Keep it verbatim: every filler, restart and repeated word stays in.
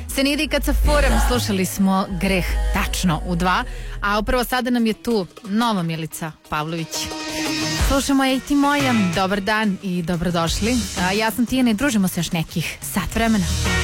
Senidi kad sa forum slušali smo Greh tačno u dva, a upravo sada nam je tu nova Milica Pavlović. Slušamo Ej ti moja, dobar dan i dobrodošli. A ja sam Tijana i družimo se još nekih sat vremena.